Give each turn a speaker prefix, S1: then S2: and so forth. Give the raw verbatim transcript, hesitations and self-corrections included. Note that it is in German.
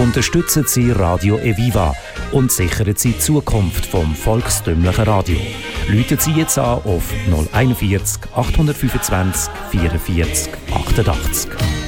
S1: Unterstützen Sie Radio Eviva und sichern Sie die Zukunft vom volkstümlichen Radio. Rufen Sie jetzt an auf null vierzig, achthundertfünfundzwanzig, vierundvierzig, achtundachtzig.